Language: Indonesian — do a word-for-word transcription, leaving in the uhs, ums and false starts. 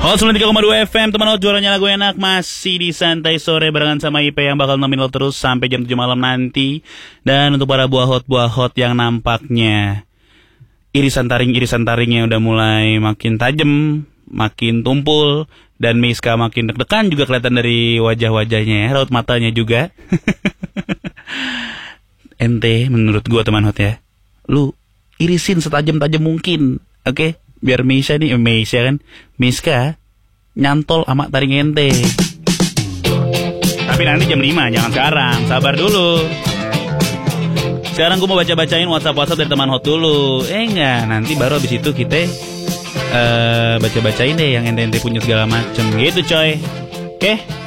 Hot sembilan puluh tiga koma dua F M, teman hot juaranya lagu enak. Masih di Santai Sore barengan sama I P yang bakal nemenin lo terus sampai jam tujuh malam nanti. Dan untuk para buah hot-buah hot yang nampaknya irisan taring-irisan taringnya udah mulai makin tajam, makin tumpul, dan Miska makin deg-degan juga kelihatan dari wajah-wajahnya, raut matanya juga. Ente menurut gua teman hot ya, lu irisin setajam-tajam mungkin, oke? Okay? Biar Misha nih, eh, Misha kan, Miska nyantol sama taring ente. Tapi nanti jam lima, jangan sekarang, sabar dulu. Sekarang gue mau baca-bacain WhatsApp-WhatsApp dari teman hot dulu. Eh enggak, nanti baru abis itu kita uh, baca-bacain deh yang ente-ente punya segala macem. Gitu coy. Oke? Okay?